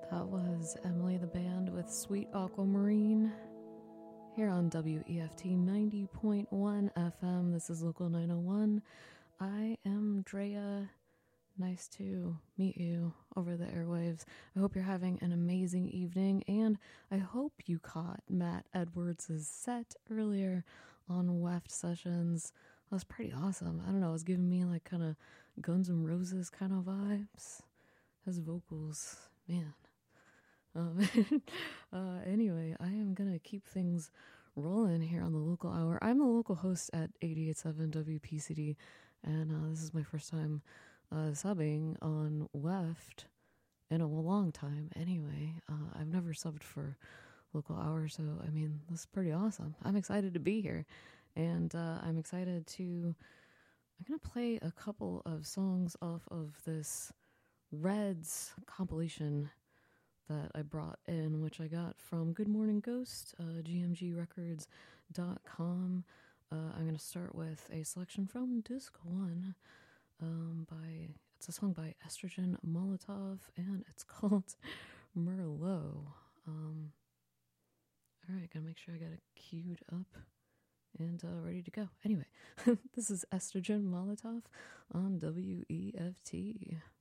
That was Emily the Band with Sweet Aquamarine here on WEFT 90.1 FM. This is Local 901. I am Drea. Nice to meet you over the airwaves. I hope you're having an amazing evening, and I hope you caught Matt Edwards' set earlier on WEFT Sessions. That was pretty awesome. I don't know, it was giving me like kind of Guns N' Roses kind of vibes. His vocals, man. Anyway, I am going to keep things rolling here on the local hour. I'm the local host at 88.7 WPCD, and this is my first time subbing on WEFT in a long time. Anyway, I've never subbed for local hour, so I mean, this is pretty awesome. I'm excited to be here, and I'm excited to... I'm going to play a couple of songs off of this Reds compilation that I brought in, which I got from Good Morning Ghost, gmgrecords.com. I'm going to start with a selection from Disc 1 it's a song by Estrogen Molotov, and it's called Merlot. Alright, gotta make sure I got it queued up and ready to go. Anyway, this is Estrogen Molotov on WEFT.